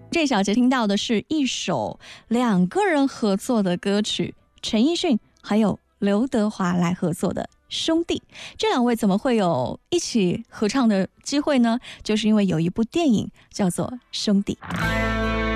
这小节听到的是一首2个人合作的歌曲，陈奕迅还有刘德华来合作的《兄弟》。这2位怎么会有一起合唱的机会呢？就是因为有一部电影叫做《兄弟》。